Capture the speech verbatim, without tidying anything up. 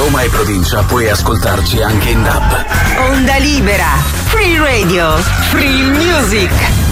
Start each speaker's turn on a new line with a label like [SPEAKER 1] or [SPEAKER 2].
[SPEAKER 1] Roma e provincia puoi ascoltarci anche in D A B.
[SPEAKER 2] Onda libera, free radio, free music.